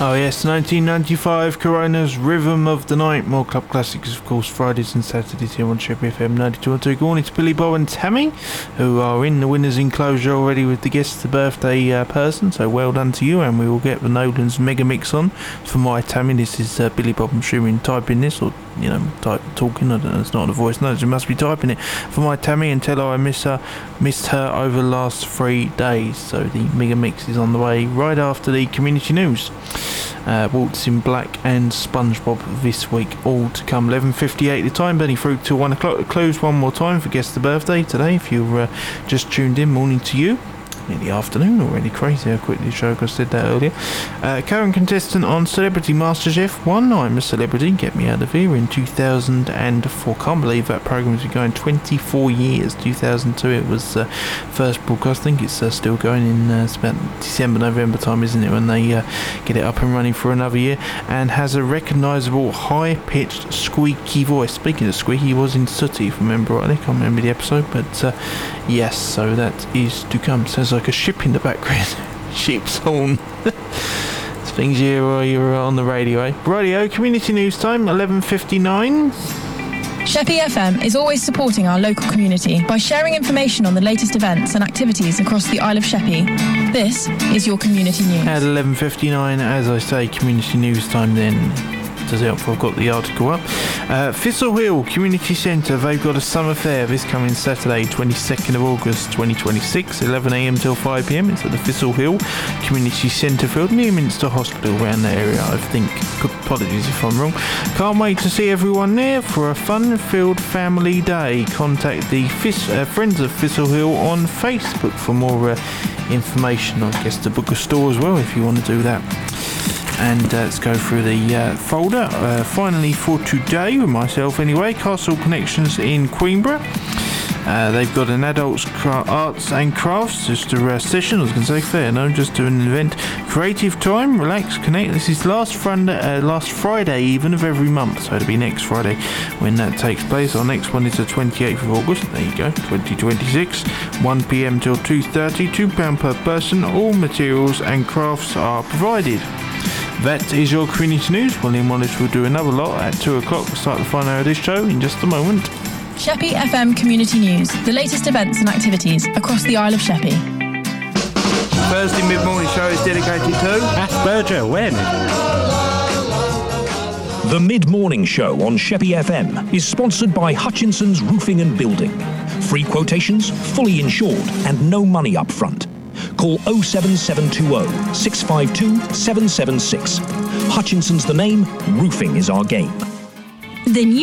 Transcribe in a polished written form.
Oh yes, 1995, Corona's Rhythm of the Night. More club classics, of course, Fridays and Saturdays here on Sheppey FM 92.2. Good morning to Billy Bob and Tammy, who are in the winner's enclosure already with the guest, the birthday person, so well done to you. And we will get the Nolan's Mega Mix on for my Tammy. This is Billy Bob, I'm assuming, typing this, or, you know, talking, I don't know, it's not a voice note, you must be typing it for my Tammy, and tell her I missed her over the last 3 days. So the Mega Mix is on the way right after the community news. Waltz in Black and SpongeBob this week, all to come. 11:58 the time, burning through till 1 o'clock. The clues one more time for Guess the Birthday today, if you're just tuned in. Morning to you. In the afternoon already. Crazy how quickly the show goes. Said that earlier. Current contestant on Celebrity MasterChef 1. I'm a Celebrity, Get Me Out of Here, in 2004. Can't believe that program's been going 24 years. 2002 it was first broadcast. I think it's still going in it's about December, November time, isn't it, when they get it up and running for another year, and has a recognisable high-pitched squeaky voice. Speaking of squeaky, he was in Sooty, if I remember rightly. Can't remember the episode, but yes, so that is to come. Sounds like a ship in the background. Ship's horn. It's things you hear while you're on the radio, eh? Radio, community news time, 11:59. Sheppey FM is always supporting our local community by sharing information on the latest events and activities across the Isle of Sheppey. This is your community news. At 11:59, as I say, community news time then. Does it help? I've got the article up. Thistle Hill Community Centre, they've got a summer fair this coming Saturday, 22nd of August 2026, 11am till 5pm. It's at the Thistle Hill Community Centre field near Minster Hospital, around that area, I think. Apologies if I'm wrong. Can't wait to see everyone there for a fun-filled family day. Contact the Friends of Thistle Hill on Facebook for more information. I guess to book a store as well if you want to do that. And let's go through the folder. Finally for today, with myself anyway, Castle Connections in Queenborough. They've got an adults arts and crafts, just a session, I was going to say fair, no, just doing an event. Creative time, relax, connect. This is last Friday even of every month, so it'll be next Friday when that takes place. Our next one is the 28th of August, there you go, 2026, 1pm till 2:30, £2 per person. All materials and crafts are provided. That is your community news. William Wallace will do another lot at 2 o'clock. We'll start the final hour of this show in just a moment. Sheppey FM Community News, the latest events and activities across the Isle of Sheppey. Thursday mid-morning show is dedicated to Asperger awareness. The mid-morning show on Sheppey FM is sponsored by Hutchinson's Roofing and Building. Free quotations, fully insured, and no money up front. Call 07720 652 776. Hutchinson's the name, roofing is our game. The new